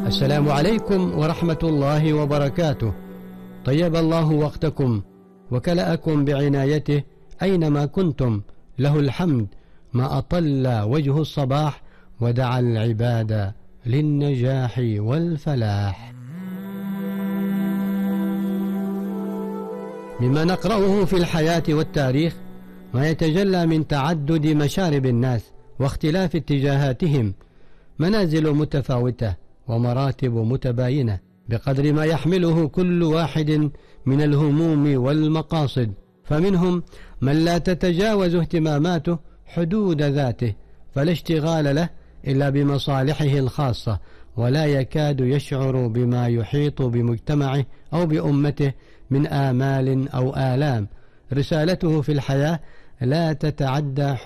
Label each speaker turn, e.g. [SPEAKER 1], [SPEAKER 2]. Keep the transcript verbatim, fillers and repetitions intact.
[SPEAKER 1] السلام عليكم ورحمة الله وبركاته. طيب الله وقتكم وكلأكم بعنايته أينما كنتم، له الحمد ما أطل وجه الصباح ودعا العباد للنجاح والفلاح. مما نقرأه في الحياة والتاريخ ما يتجلى من تعدد مشارب الناس واختلاف اتجاهاتهم، منازل متفاوتة ومراتب متباينة بقدر ما يحمله كل واحد من الهموم والمقاصد، فمنهم من لا تتجاوز اهتماماته حدود ذاته، فلا اشتغال له إلا بمصالحه الخاصة، ولا يكاد يشعر بما يحيط بمجتمعه أو بأمته من آمال أو آلام. رسالته في الحياة لا تتعدى